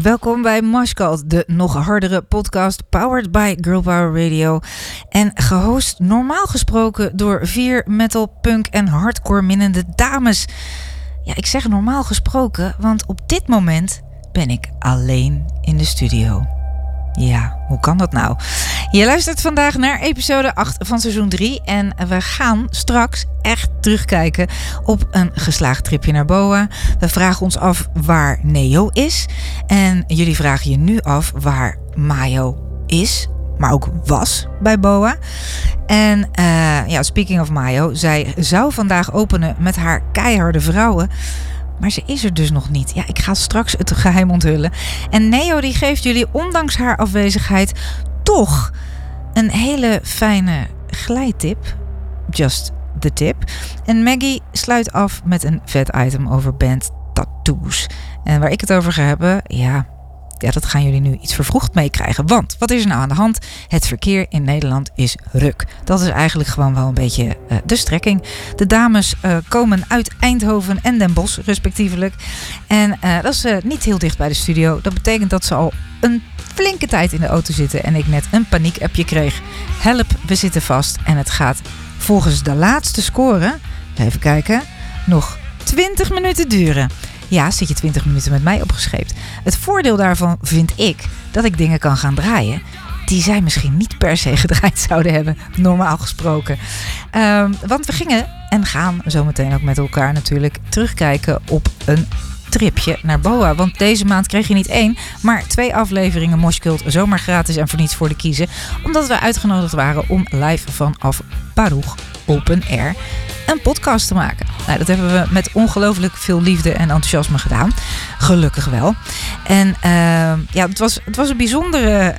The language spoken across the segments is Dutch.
Welkom bij Moshcult, de nog hardere podcast powered by Girl Power Radio. En gehost normaal gesproken door 4 metal, punk en hardcore minnende dames. Ja, ik zeg normaal gesproken, want op dit moment ben ik alleen in de studio. Ja, hoe kan dat nou? Je luistert vandaag naar episode 8 van seizoen 3 en we gaan straks echt terugkijken op een geslaagd tripje naar Boa. We vragen ons af waar Neo is en jullie vragen je nu af waar Mayo is, maar ook was bij Boa. En speaking of Mayo, zij zou vandaag openen met haar keiharde vrouwen. Maar ze is er dus nog niet. Ja, ik ga straks het geheim onthullen. En Neo die geeft jullie ondanks haar afwezigheid toch een hele fijne glijtip. Just the tip. En Maggie sluit af met een vet item over band Tattoos. En waar ik het over ga hebben, ja, dat gaan jullie nu iets vervroegd meekrijgen. Want wat is er nou aan de hand? Het verkeer in Nederland is ruk. Dat is eigenlijk gewoon wel een beetje de strekking. De dames komen uit Eindhoven en Den Bosch respectievelijk. En dat is niet heel dicht bij de studio. Dat betekent dat ze al een flinke tijd in de auto zitten. En ik net een paniek-appje kreeg. Help, we zitten vast. En het gaat volgens de laatste score, even kijken, nog 20 minuten duren. Ja, zit je 20 minuten met mij opgescheept. Het voordeel daarvan vind ik dat ik dingen kan gaan draaien die zij misschien niet per se gedraaid zouden hebben, normaal gesproken. Want we gingen en gaan zometeen ook met elkaar natuurlijk terugkijken op een tripje naar Boa. Want deze maand kreeg je niet 1, maar 2 afleveringen Moshcult zomaar gratis en voor niets voor de kiezen. Omdat we uitgenodigd waren om live vanaf Baruch Open Air een podcast te maken. Nou, dat hebben we met ongelooflijk veel liefde en enthousiasme gedaan. Gelukkig wel. En het was een bijzondere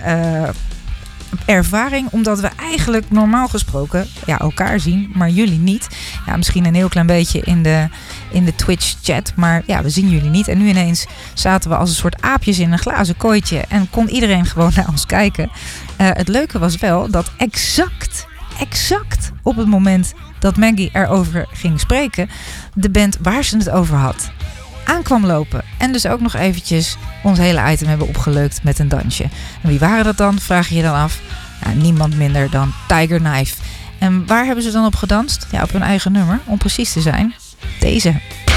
ervaring, omdat we eigenlijk normaal gesproken elkaar zien, maar jullie niet. Ja, misschien een heel klein beetje in de Twitch-chat, maar ja, we zien jullie niet. En nu ineens zaten we als een soort aapjes in een glazen kooitje en kon iedereen gewoon naar ons kijken. Het leuke was wel dat exact op het moment dat Maggie erover ging spreken, de band waar ze het over had aankwam lopen. En dus ook nog eventjes ons hele item hebben opgeleukt met een dansje. En wie waren dat dan, vraag je je dan af? Ja, niemand minder dan Tiger Knife. En waar hebben ze dan op gedanst? Ja, op hun eigen nummer, om precies te zijn. Deze.